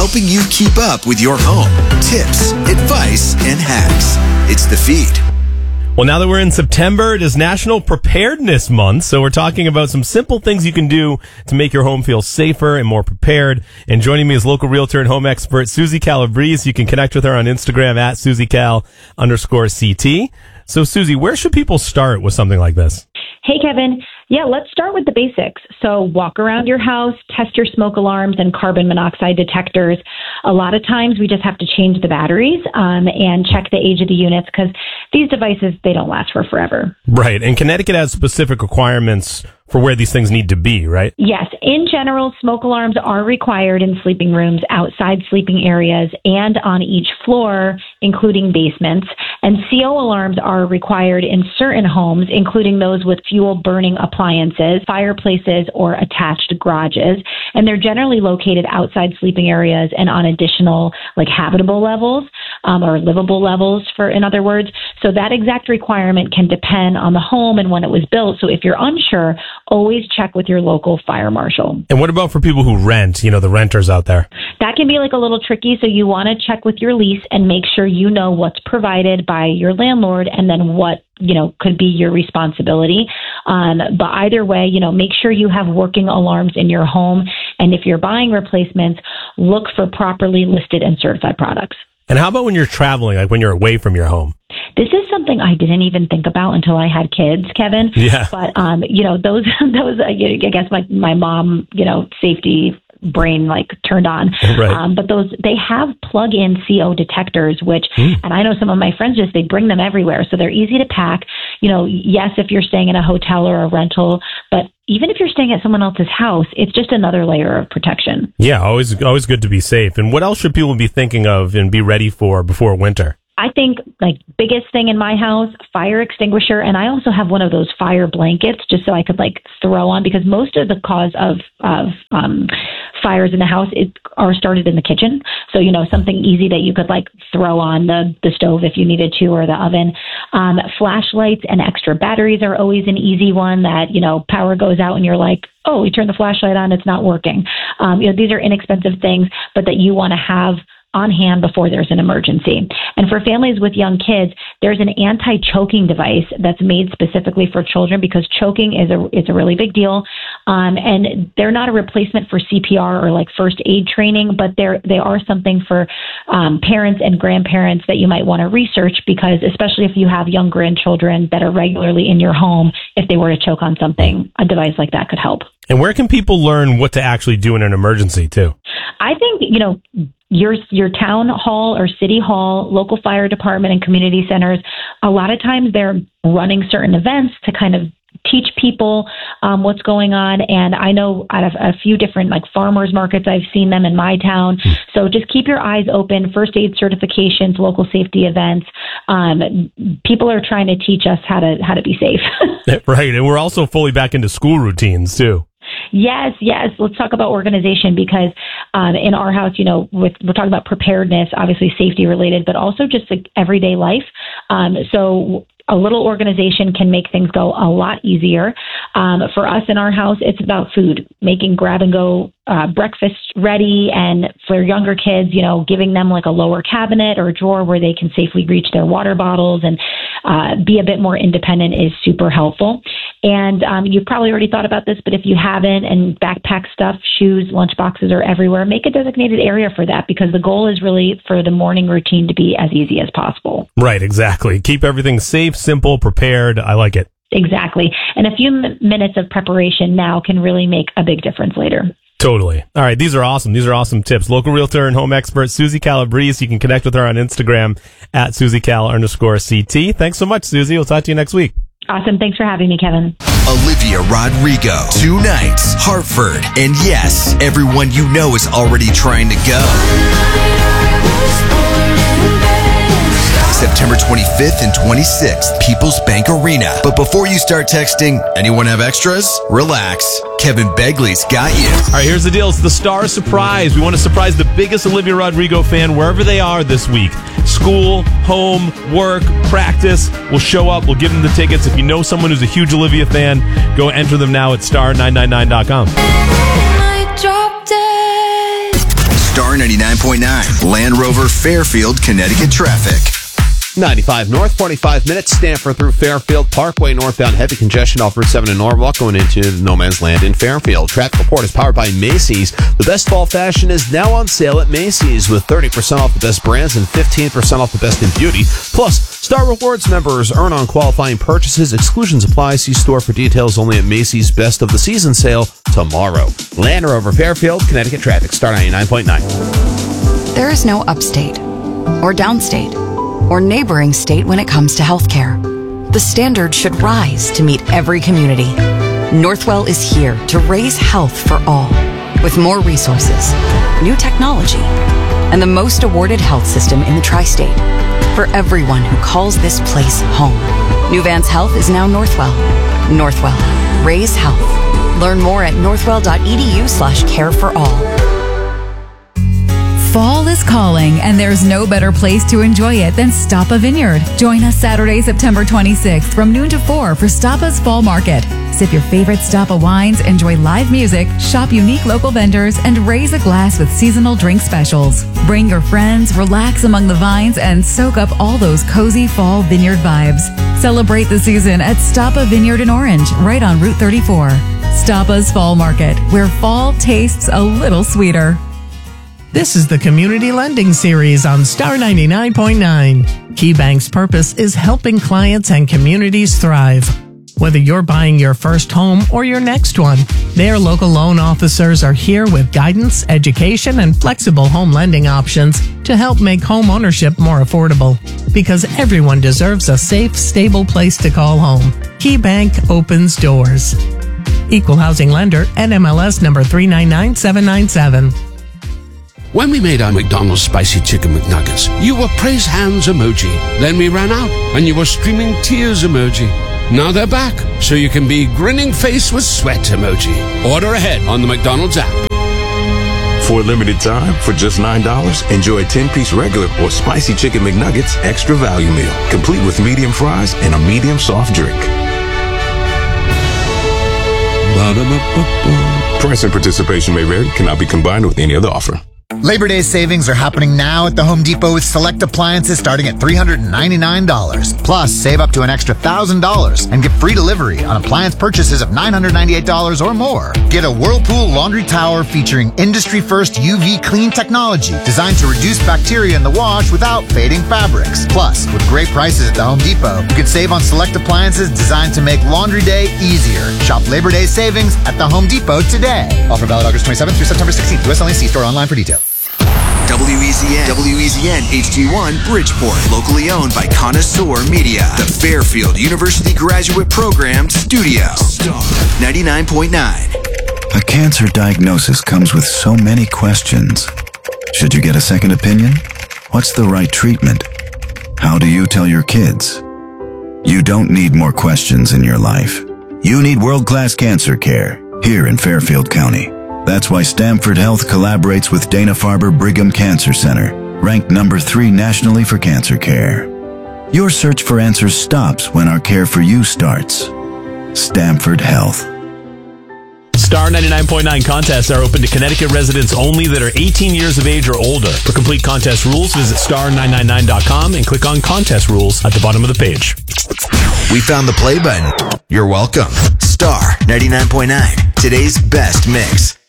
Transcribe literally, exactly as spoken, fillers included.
helping you keep up with your home. Tips, advice, and hacks. It's The Feed. Well, now that we're in September, it is National Preparedness Month, so we're talking about some simple things you can do to make your home feel safer and more prepared. And joining me is local realtor and home expert Susie Calabrese. You can connect with her on Instagram at SusieCal underscore CT. So, Susie, where should people start with something like this? Hey, Kevin. Yeah, let's start with the basics. So walk around your house, test your smoke alarms and carbon monoxide detectors. A lot of times we just have to change the batteries um, and check the age of the units because these devices, they don't last for forever. Right. And Connecticut has specific requirements for where these things need to be, right? Yes. In general, smoke alarms are required in sleeping rooms, outside sleeping areas, and on each floor, including basements. And C O alarms are required in certain homes, including those with fuel-burning appliances, fireplaces, or attached garages. And they're generally located outside sleeping areas and on additional, like, habitable levels um, or livable levels, for in other words. So that exact requirement can depend on the home and when it was built. So if you're unsure, always check with your local fire marshal. And what about for people who rent, you know, the renters out there? That can be like a little tricky. So you want to check with your lease and make sure you know what's provided by your landlord and then what, you know, could be your responsibility. Um, but either way, you know, make sure you have working alarms in your home. And if you're buying replacements, look for properly listed and certified products. And how about when you're traveling, like when you're away from your home? This is something I didn't even think about until I had kids, Kevin. Yeah. But, um, you know, those, those, I guess my, my mom, you know, safety brain like turned on. Right. Um, but those, they have plug-in C O detectors, which, mm. and I know some of my friends just, they bring them everywhere. So they're easy to pack. You know, yes, if you're staying in a hotel or a rental, but even if you're staying at someone else's house, it's just another layer of protection. Yeah, always, always good to be safe. And what else should people be thinking of and be ready for before winter? I think, like, biggest thing in my house, fire extinguisher, and I also have one of those fire blankets just so I could, like, throw on, because most of the cause of of um, fires in the house is, are started in the kitchen. So, you know, something easy that you could, like, throw on the, the stove if you needed to, or the oven. Um, flashlights and extra batteries are always an easy one that, you know, power goes out and you're like, oh, you turn the flashlight on, it's not working. Um, you know, these are inexpensive things, but that you want to have on hand before there's an emergency. And for families with young kids, there's an anti-choking device that's made specifically for children because choking is a is a really big deal. Um, and they're not a replacement for C P R or like first aid training, but they're they are something for um, parents and grandparents that you might want to research, because especially if you have young grandchildren that are regularly in your home, if they were to choke on something, a device like that could help. And where can people learn what to actually do in an emergency too? I think, you know, your your town hall or city hall, local fire department and community centers, a lot of times they're running certain events to kind of teach people um, what's going on. And I know out of a few different like farmers markets, I've seen them in my town. So just keep your eyes open. First aid certifications, local safety events. Um, people are trying to teach us how to how to be safe. Right. And we're also fully back into school routines too. Yes, yes. Let's talk about organization, because um, in our house, you know, with, we're talking about preparedness, obviously safety related, but also just like everyday life. Um, so a little organization can make things go a lot easier. Um, for us in our house, it's about food, making grab and go uh, breakfast ready. And for younger kids, you know, giving them like a lower cabinet or a drawer where they can safely reach their water bottles and uh, be a bit more independent is super helpful. And um, you've probably already thought about this, but if you haven't, and backpack stuff, shoes, lunch boxes are everywhere, make a designated area for that, because the goal is really for the morning routine to be as easy as possible. Right, exactly. Keep everything safe, simple, prepared. I like it. Exactly. And a few m- minutes of preparation now can really make a big difference later. Totally. All right. These are awesome. These are awesome tips. Local realtor and home expert Susie Calabrese. You can connect with her on Instagram at SusieCal underscore CT. Thanks so much, Susie. We'll talk to you next week. Awesome. Thanks for having me, Kevin. Olivia Rodrigo, two nights, Hartford. And yes, everyone you know is already trying to go. September twenty-fifth and twenty-sixth, People's Bank Arena. But before you start texting, anyone have extras? Relax. Kevin Begley's got you. All right, here's the deal. It's the Star Surprise. We want to surprise the biggest Olivia Rodrigo fan wherever they are this week. School, home, work, practice. We'll show up. We'll give them the tickets. If you know someone who's a huge Olivia fan, go enter them now at star nine nine nine dot com. Star ninety-nine point nine. Land Rover Fairfield, Connecticut traffic. ninety-five north, forty-five minutes, Stamford through Fairfield Parkway, northbound heavy congestion off Route seven in Norwalk going into no man's land in Fairfield. Traffic report is powered by Macy's. The best fall fashion is now on sale at Macy's with thirty percent off the best brands and fifteen percent off the best in beauty. Plus, Star Rewards members earn on qualifying purchases. Exclusions apply. See store for details. Only at Macy's Best of the Season sale tomorrow. Land Rover Fairfield, Connecticut traffic. Star ninety-nine point nine. There is no upstate or downstate or neighboring state when it comes to healthcare. The standard should rise to meet every community. Northwell is here to raise health for all, with more resources, new technology, and the most awarded health system in the tri-state for everyone who calls this place home. New Vance Health is now Northwell. Northwell, raise health. Learn more at northwell.edu slash care for all. Fall is calling, and there's no better place to enjoy it than Stapa Vineyard. Join us Saturday, September twenty-sixth from noon to four for Stapa's Fall Market. Sip your favorite Stapa wines, enjoy live music, shop unique local vendors, and raise a glass with seasonal drink specials. Bring your friends, relax among the vines, and soak up all those cozy fall vineyard vibes. Celebrate the season at Stapa Vineyard in Orange, right on Route thirty-four. Stapa's Fall Market, where fall tastes a little sweeter. This is the Community Lending Series on Star ninety-nine point nine. KeyBank's purpose is helping clients and communities thrive. Whether you're buying your first home or your next one, their local loan officers are here with guidance, education, and flexible home lending options to help make home ownership more affordable. Because everyone deserves a safe, stable place to call home. KeyBank opens doors. Equal housing lender, N M L S number three nine nine seven nine seven. When we made our McDonald's Spicy Chicken McNuggets, you were praise hands emoji. Then we ran out, and you were streaming tears emoji. Now they're back, so you can be grinning face with sweat emoji. Order ahead on the McDonald's app. For a limited time, for just nine dollars, enjoy a ten-piece regular or Spicy Chicken McNuggets Extra Value Meal, complete with medium fries and a medium soft drink. Ba-da-ba-ba-ba. Price and participation may vary, cannot be combined with any other offer. Labor Day savings are happening now at the Home Depot with select appliances starting at three hundred ninety-nine dollars. Plus, save up to an extra one thousand dollars and get free delivery on appliance purchases of nine hundred ninety-eight dollars or more. Get a Whirlpool laundry tower featuring industry-first U V clean technology designed to reduce bacteria in the wash without fading fabrics. Plus, with great prices at the Home Depot, you can save on select appliances designed to make laundry day easier. Shop Labor Day savings at the Home Depot today. Offer valid August twenty-seventh through September sixteenth. U S only. See store online for details. W E Z N, W E Z N H D one Bridgeport, locally owned by Connoisseur Media, the Fairfield University Graduate Program Studio. Star ninety-nine point nine. A cancer diagnosis comes with so many questions. Should you get a second opinion? What's the right treatment? How do you tell your kids? You don't need more questions in your life. You need world-class cancer care here in Fairfield County. That's why Stamford Health collaborates with Dana-Farber Brigham Cancer Center, ranked number three nationally for cancer care. Your search for answers stops when our care for you starts. Stamford Health. Star ninety-nine point nine contests are open to Connecticut residents only that are eighteen years of age or older. For complete contest rules, visit star nine nine nine dot com and click on Contest Rules at the bottom of the page. We found the play button. You're welcome. Star ninety-nine point nine, today's best mix.